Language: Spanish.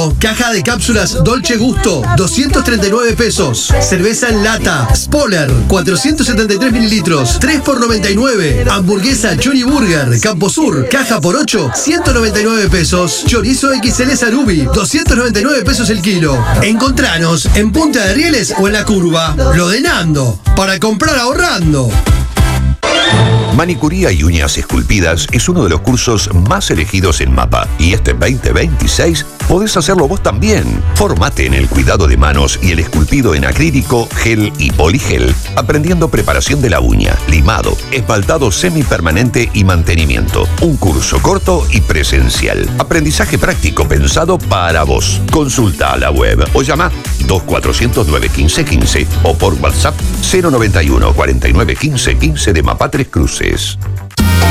Caja de cápsulas Dolce Gusto, 239 pesos. Cerveza en lata, Spoiler, 473 mililitros, 3 por 99. Hamburguesa Johnny Burger, Camposur, caja por 8, 199 pesos. Chorizo XL Sarubi, 299 pesos el kilo. Encontranos en Punta de Rieles o en La Curva. Lo de Nando, para comprar ahorrando. Manicuría y uñas esculpidas es uno de los cursos más elegidos en MAPA. Y este 2026 podés hacerlo vos también. Formate en el cuidado de manos y el esculpido en acrílico, gel y poligel, aprendiendo preparación de la uña, limado, esmaltado semipermanente y mantenimiento. Un curso corto y presencial. Aprendizaje práctico pensado para vos. Consulta a la web o llama 2400-915-15 o por WhatsApp 091 49 15 15 de MAPA Tres Cruces.